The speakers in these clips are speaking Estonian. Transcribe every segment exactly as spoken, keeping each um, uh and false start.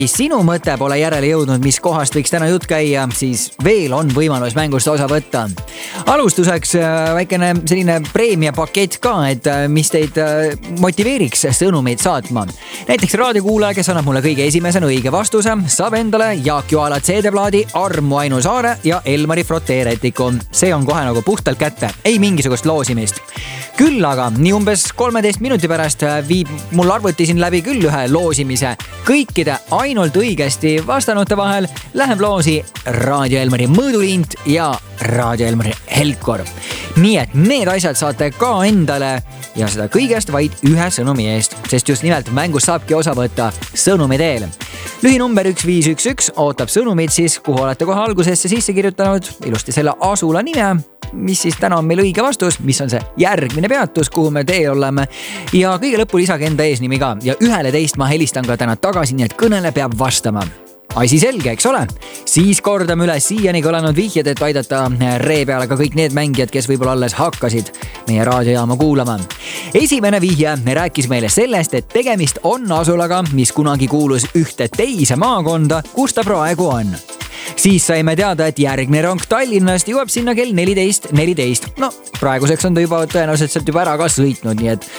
sinu mõte pole järele jõudnud, mis kohast võiks täna jutt käia, siis veel on võimalus mängust osa võtta. Alustuseks väikene selline preemiapakett ka, et mis teid motiveeriks sõnumeid saatma. Näiteks raadiokuulaja, kes annab mulle kõige esimesena õige vastuse, saab endale Jaak Joala C D-plaadi, Armu Ainu Saare ja Elmari Froteeretiku. See on kohe nagu puhtalt kätte, ei mingisugust loosimist. Küll aga nii umbes kolmeteist minuti pärast viib mul arvuti siin läbi küll ühe loosimise. Kõikide ainult õigesti vastanute vahel läheb loosi Raadio Elmari mõõduliint ja Raadio Elmari helkor. Nii et need asjad saate ka endale ja seda kõigest vaid ühe sõnumi eest, sest just nimelt mängus saabki osa võtta sõnumi teel. Lühinumber üks viis üks üks ootab sõnumid siis, kuhu olete kohe algusesse sisse kirjutanud ilusti selle asula nime, mis siis täna on meil õige vastus, mis on see järgmine peatus, kuhu me teel oleme. Ja kõige lõppu lisage enda eesnimi ka ja ühele teist ma helistan ka täna tagasi, nii et kõnele peab vastama. Asi selge, eks ole? Siis kordame üle siiani kõlanud vihjed, et aidata ree peale ka kõik need mängijad, kes võib-olla alles hakkasid meie raadiojaama kuulama. Esimene vihje rääkis meile sellest, et tegemist on asulaga, mis kunagi kuulus ühte teise maakonda, kus ta praegu on. Siis saime teada, et järgmine rong Tallinnast jõuab sinna kell neliteist neliteist. No, praeguseks on ta juba tõenäoliselt sealt juba ära ka sõitnud, nii et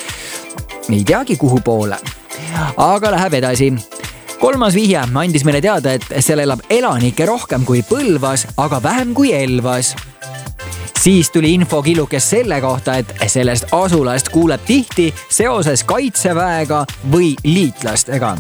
ei teagi kuhu poole. Aga läheb edasi. Kolmas vihje andis meile teada, et seal elab elanike rohkem kui Põlvas, aga vähem kui Elvas. Siis tuli info killukes selle kohta, et sellest asulast kuuleb tihti seoses kaitseväega või liitlastega.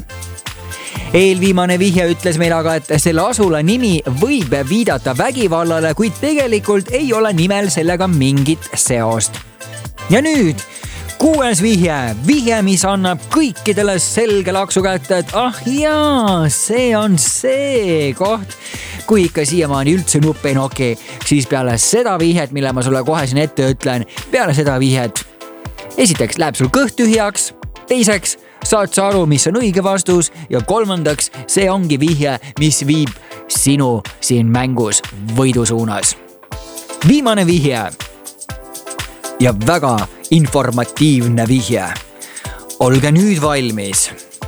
Eelviimane vihje ütles meil aga, et selle asula nimi võib viidata vägivallale, kuid tegelikult ei ole nimel sellega mingit seost. Ja nüüd kuues vihje, vihje, mis annab kõikidele selge laksu kätte, et ah jaa, see on see koht. Kui ikka siiamaani üldse nupp ei noki, siis peale seda vihjet, mille ma sulle kohe siin ette ütlen, peale seda vihjet, esiteks läheb sul kõht tühjaks, teiseks saad sa aru, mis on õige vastus ja kolmandaks, see ongi vihje, mis viib sinu siin mängus võidu suunas. Viimane vihje ja väga informatiivne vihje. Olge nüüd valmis.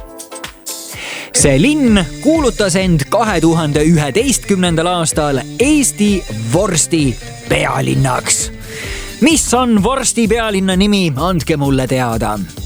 See linn kuulutas end kahe tuhande üheteistkümnendal aastal Eesti vorsti pealinnaks. Mis on vorsti pealinna nimi? Andke mulle teada.